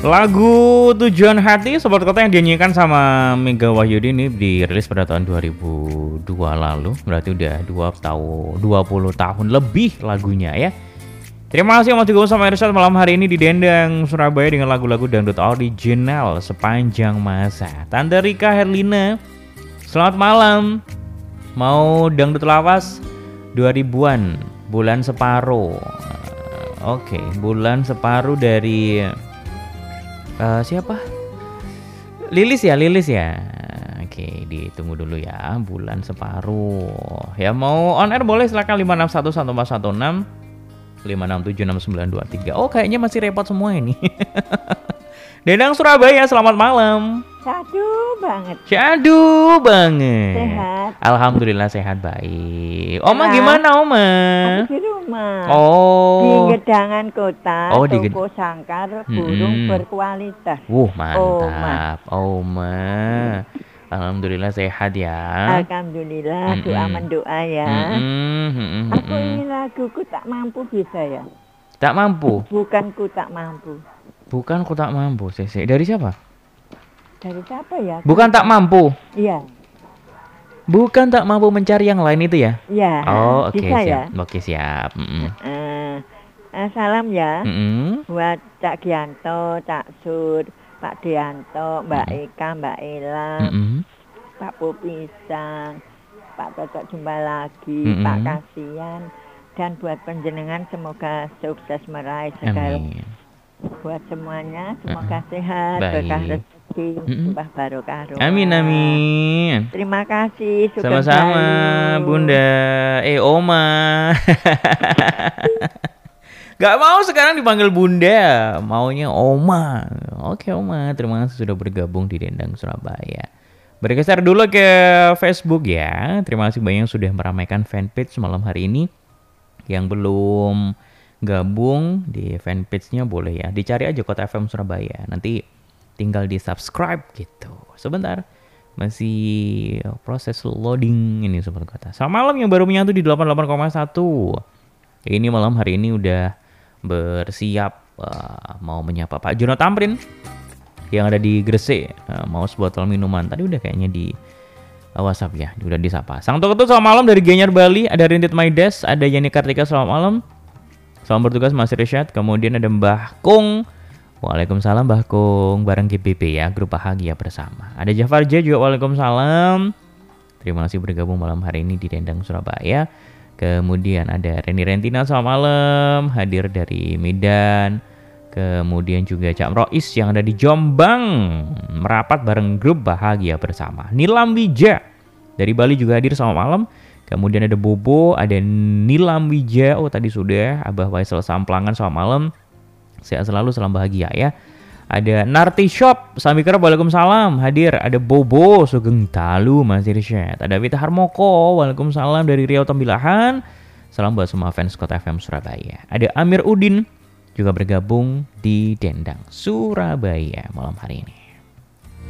Lagu Tujuan Hati Sobat Kota yang dinyanyikan sama Mega Wahyudi ini dirilis pada tahun 2002 lalu. Berarti udah 20 tahun lebih lagunya ya. Terima kasih yang masih gabung sama Irsyad malam hari ini di Dendang Surabaya dengan lagu-lagu dangdut original sepanjang masa. Tante Rika Herlina, selamat malam. Mau dangdut lawas 2000-an, bulan separuh. Oke, bulan separuh dari siapa? Lilis ya. Oke, ditunggu dulu ya. Bulan separuh. Ya mau on air boleh silakan 5611416 5676923. Oh, kayaknya masih repot semua ini. Dendang Surabaya, selamat malam. Syadu banget. Sehat. Alhamdulillah sehat baik. Oma gimana Oma? Aku di rumah. Oh. Di Gedangan Kota. Oh, di toko sangkar burung berkualitas. Mantap. Oma. Alhamdulillah sehat ya. Alhamdulillah, doa mendoa ya. Aku ini laguku tak mampu bisa ya. Tak mampu? Bukan ku tak mampu. Bukan ku tak mampu. Dari siapa? Dari siapa ya? Bukan tak mampu. Iya. Bukan tak mampu mencari yang lain itu ya? Iya. Oh, oke, bisa siap. Ya? Oke, siap. Salam ya. Buat Cak Gianto, Cak Sur, Pak Dianto, Mbak Eka, Mbak Ela, Pak Popisang, Pak Toto jumpa lagi, Pak Kasian, dan buat penjenengan semoga sukses meraih segala. Buat semuanya semoga sehat, berkah rezeki, tambah barokah. Amin. Terima kasih. Sama-sama Bunda. Oma. Gak mau sekarang dipanggil Bunda, maunya Oma. Oke Oma, terima kasih sudah bergabung di Dendang Surabaya. Bergeser dulu ke Facebook ya. Terima kasih banyak yang sudah meramaikan fanpage malam hari ini. Yang belum gabung di fanpage-nya boleh ya, dicari aja Kota FM Surabaya. Nanti tinggal di subscribe gitu. Sebentar, masih proses loading ini Sobat Kota. Selamat malam yang baru menyatu di 88,1. Ini malam hari ini udah bersiap mau menyapa Pak Jono Tamrin yang ada di Gresik, mau sebotol minuman. Tadi udah kayaknya di WhatsApp ya, udah disapa. Sang Tokotu selamat malam dari Gianyar Bali, ada Rintit Maides, ada Yani Kartika selamat malam. Selamat bertugas Mas Irsyad. Kemudian ada Mbah Kung. Waalaikumsalam Mbah Kung, bareng GBB ya, grup bahagia bersama. Ada Jafar J juga waalaikumsalam. Terima kasih bergabung malam hari ini di Dendang Surabaya. Kemudian ada Reni Rentina selamat malam, hadir dari Medan. Kemudian juga Cak Rois yang ada di Jombang, merapat bareng grup bahagia bersama. Nilam Wija dari Bali juga hadir selamat malam. Kemudian ada Bobo, ada Nilam Wija, oh tadi sudah, Abah Waisel Samplangan selamat malam. Sehat selalu, salam bahagia ya. Ada Narti Shop, Sami Kerap, waalaikumsalam, hadir. Ada Bobo, Sugeng Talu, Mas Irsyad. Ada Vita Harmoko, waalaikumsalam dari Riau Tembilahan. Salam buat semua fans Kota FM Surabaya. Ada Amir Udin, juga bergabung di Dendang Surabaya malam hari ini.